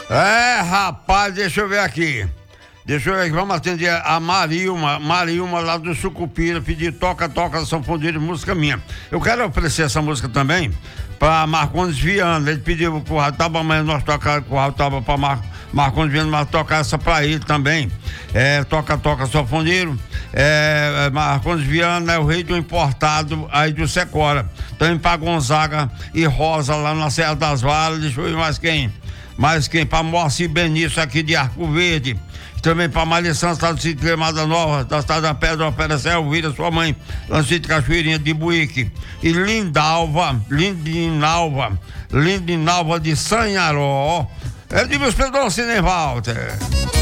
Rapaz, deixa eu ver aqui. Vamos atender a Marilma lá do Sucupira, pedir toca sanfoneiro, música minha. Eu quero oferecer essa música também pra Marcondes Viana. Ele pediu pro Rataba, amanhã nós tocar com o Rataba pra Marcondes Viana, mas tocar essa pra ele também. Toca sanfoneiro. Marcondes Viana é o rei do importado aí do Secora. Também pra Gonzaga e Rosa lá na Serra das Varas. Deixa eu ver mais quem? Pra Moacir Benício aqui de Arco Verde. Também para Maria Santos, do sítio Cremada Nova, da cidade da Pedra, Opera Elvira, sua mãe, lá no sítio Cachoeirinha de Buíque. E Lindinalva de Sanharó. É de meus pedros, Walter.